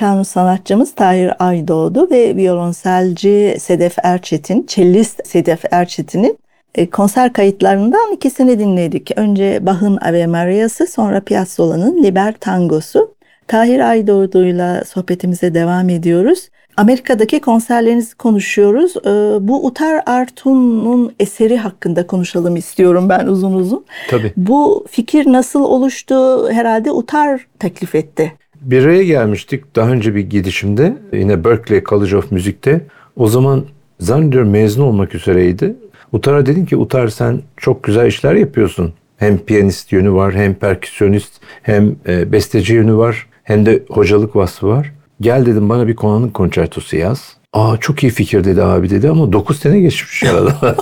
kanun sanatçımız Tahir Aydoğdu ve violonselci Sedef Erçetin, cellist Sedef Erçetin'in konser kayıtlarından ikisini dinledik. Önce Bach'ın Ave Maria'sı, sonra Piazzola'nın Liber Tango'su. Tahir Aydoğdu'yla sohbetimize devam ediyoruz. Amerika'daki konserlerinizi konuşuyoruz. Bu Utar Artun'un eseri hakkında konuşalım istiyorum ben uzun uzun. Tabii. Bu fikir nasıl oluştu? Herhalde Utar teklif etti. Bir araya gelmiştik daha önce bir gidişimde. Yine Berklee College of Music'te. O zaman zannediyorum mezun olmak üzereydi. Utar'a dedim ki Utar sen çok güzel işler yapıyorsun. Hem piyanist yönü var, hem perküsyonist, hem besteci yönü var, hem de hocalık vasfı var. Gel dedim bana bir Konan'ın konçertosu yaz. Aa çok iyi fikir dedi abi dedi ama 9 sene geçmiş arada.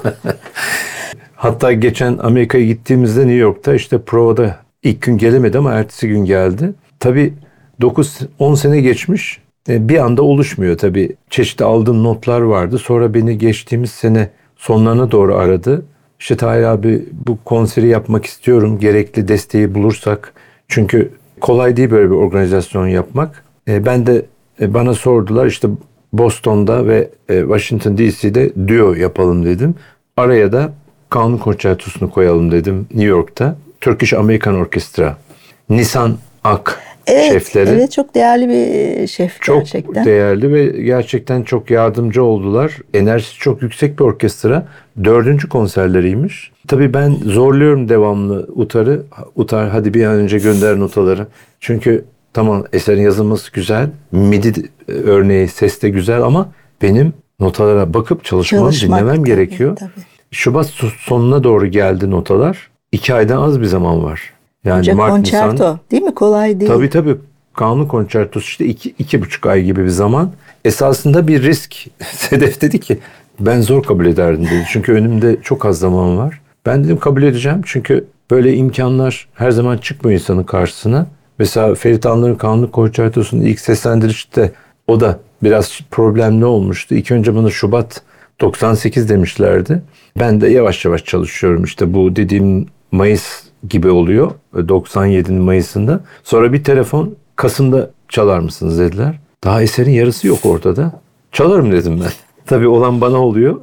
Hatta geçen Amerika'ya gittiğimizde New York'ta işte provada ilk gün gelemedi ama ertesi gün geldi. Tabii 9-10 sene geçmiş. Bir anda oluşmuyor tabii. Çeşitli aldığım notlar vardı. Sonra beni geçtiğimiz sene sonlarına doğru aradı. İşte Tahir abi bu konseri yapmak istiyorum. Gerekli desteği bulursak. Çünkü kolay değil böyle bir organizasyon yapmak. Ben de bana sordular işte Boston'da ve Washington DC'de duo yapalım dedim. Araya da kanun konçertosunu koyalım dedim New York'ta. Turkish American Orchestra. Nisan Ak şefleri. Evet çok değerli bir şef çok gerçekten. Çok değerli ve gerçekten çok yardımcı oldular. Enerjisi çok yüksek bir orkestra. 4. konserleriymiş. Tabii ben zorluyorum devamlı Utar'ı. Utar hadi bir an önce gönder notaları. Çünkü tamam eserin yazılması güzel. MIDI örneği ses de güzel ama benim notalara bakıp dinlemem gerekiyor. Tabii. Şubat sonuna doğru geldi notalar. 2 aydan az bir zaman var. Yani Önce konçerto değil mi? Kolay değil. Tabii. Kanun konçertosu işte 2,5 ay gibi bir zaman. Esasında bir risk. Sedef dedi ki ben zor kabul ederdim dedi. Çünkü önümde çok az zaman var. Ben dedim kabul edeceğim. Çünkü böyle imkanlar her zaman çıkmıyor insanın karşısına. Mesela Ferit Anlar'ın Kanun konçertosunun ilk seslendirişte o da biraz problemli olmuştu. İlk önce bana Şubat 98 demişlerdi. Ben de yavaş yavaş çalışıyorum. İşte bu dediğim Mayıs gibi oluyor. 97'nin Mayıs'ında. Sonra bir telefon Kasım'da çalar mısınız dediler. Daha eserin yarısı yok ortada. Çalarım dedim ben. Tabii olan bana oluyor.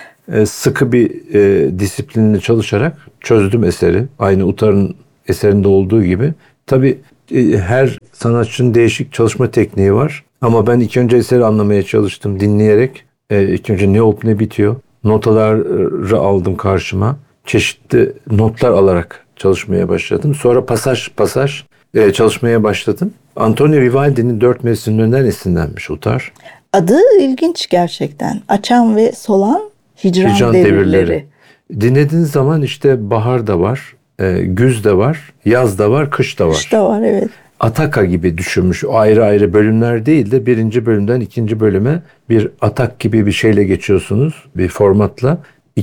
Sıkı bir disiplinle çalışarak çözdüm eseri. Aynı Utar'ın eserinde olduğu gibi. Tabii her sanatçının değişik çalışma tekniği var. Ama ben ilk önce eseri anlamaya çalıştım dinleyerek. İlk önce ne olup ne bitiyor. Notaları aldım karşıma. Çeşitli notlar alarak çalışmaya başladım. Sonra pasaj çalışmaya başladım. Antonio Vivaldi'nin 4 mevsimlerinden esinlenmiş Utar. Adı ilginç gerçekten. Açan ve solan hicran devirleri. Dinlediğiniz zaman işte bahar da var, güz de var, yaz da var, kış da var. Kış da var evet. Ataka gibi düşünmüş. O ayrı ayrı bölümler değil de 1. bölümden 2. bölüme bir atak gibi bir şeyle geçiyorsunuz. Bir formatla.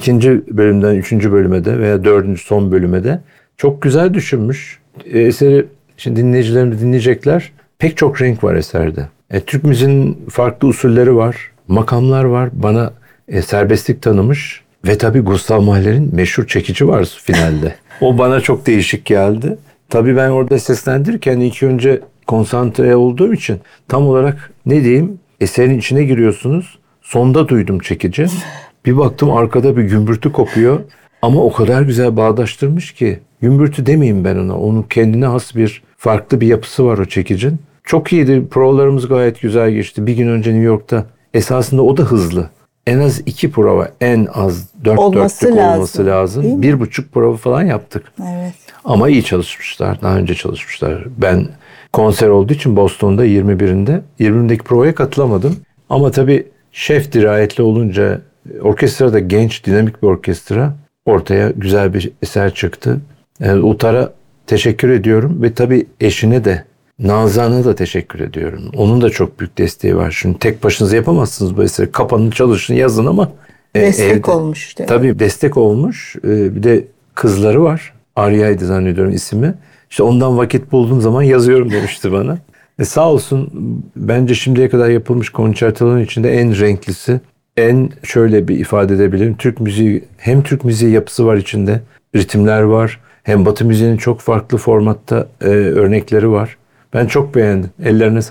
2. bölümden 3. bölüme de veya 4. son bölüme de çok güzel düşünmüş. Eseri şimdi dinleyicilerimiz dinleyecekler. Pek çok renk var eserde. Türk müziğinin farklı usulleri var. Makamlar var. Bana serbestlik tanımış. Ve tabii Gustav Mahler'in meşhur çekici var finalde. O bana çok değişik geldi. Tabii ben orada seslendirirken ilk önce konsantre olduğum için tam olarak ne diyeyim eserin içine giriyorsunuz. Sonda duydum çekici. Bir baktım arkada bir gümbürtü kopuyor. Ama o kadar güzel bağdaştırmış ki. Gümbürtü demeyeyim ben ona. Onun kendine has bir farklı bir yapısı var o çekicin. Çok iyiydi. Provalarımız gayet güzel geçti. Bir gün önce New York'ta. Esasında o da hızlı. En az 2 prova, en az 4 olması lazım. 1,5 prova falan yaptık. Evet. Ama iyi çalışmışlar. Daha önce çalışmışlar. Ben konser olduğu için Boston'da 21'indeki provaya katılamadım. Ama tabii şef dirayetli olunca orkestra da genç, dinamik bir orkestra. Ortaya güzel bir eser çıktı. Utar'a teşekkür ediyorum ve tabii eşine de Nazan'a da teşekkür ediyorum. Onun da çok büyük desteği var. Şimdi tek başınıza yapamazsınız bu eseri. Kapanın, çalışın, yazın ama destek olmuş işte. Tabii destek olmuş. Bir de kızları var. Arya'ydı zannediyorum ismi. İşte ondan vakit bulduğum zaman yazıyorum demişti bana. Sağ olsun bence şimdiye kadar yapılmış konçertoların içinde en renklisi, en şöyle bir ifade edebilirim. Türk müziği, hem Türk müziği yapısı var içinde, ritimler var. Hem Batı müziğinin çok farklı formatta örnekleri var. Ben çok beğendim. Ellerine sağlık.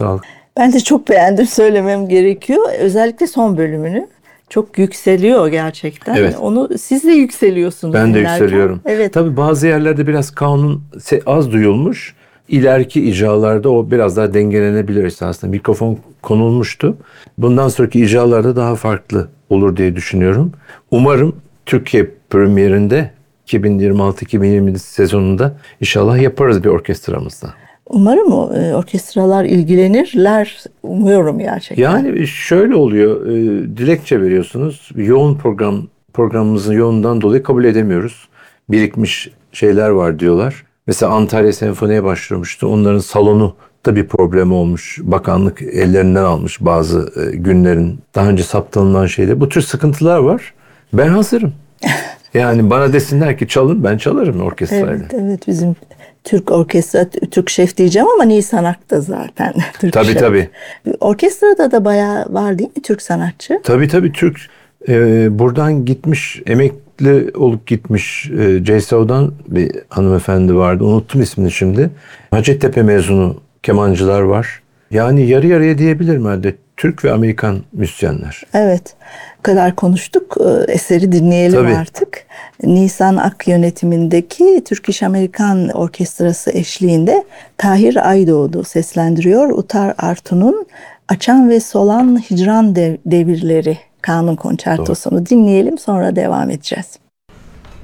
Ben de çok beğendim, söylemem gerekiyor. Özellikle son bölümünü. Çok yükseliyor gerçekten. Evet. Onu siz de yükseliyorsunuz. Ben de dinlerken. yükseliyorum. Evet. Tabii bazı yerlerde biraz kanun az duyulmuş. İleriki icralarda o biraz daha dengelenebilir esasında. Mikrofon konulmuştu. Bundan sonraki icralarda daha farklı olur diye düşünüyorum. Umarım Türkiye premierinde 2026-2027 sezonunda inşallah yaparız bir orkestramızda. Umarım o orkestralar ilgilenirler. Umuyorum gerçekten. Yani şöyle oluyor. Dilekçe veriyorsunuz. Yoğun programımızın yoğundan dolayı kabul edemiyoruz. Birikmiş şeyler var diyorlar. Mesela Antalya Senfoni'ye başvurmuştu. Onların salonu da bir problem olmuş. Bakanlık ellerinden almış bazı günlerin daha önce saptanılan şeyler. Bu tür sıkıntılar var. Ben hazırım. Yani bana desinler ki çalın, ben çalarım orkestrayla. Evet, evet, bizim Türk orkestra, Türk şef diyeceğim ama Nisan Ak'ta zaten. Türk Tabii şef. tabii. Orkestrada da bayağı var değil mi Türk sanatçı? Tabii Türk buradan gitmiş, emekli olup gitmiş CSO'dan bir hanımefendi vardı. Unuttum ismini şimdi. Hacettepe mezunu kemancılar var. Yani yarı yarıya diyebilirim herhalde. Türk ve Amerikan müzisyenler. Evet. Bu kadar konuştuk. Eseri dinleyelim Tabii. artık. Nisan Ak yönetimindeki Türk İş Amerikan Orkestrası eşliğinde Tahir Aydoğdu seslendiriyor. Utar Artun'un Açan ve Solan Hicran Devirleri kanun konçertosunu dinleyelim, sonra devam edeceğiz.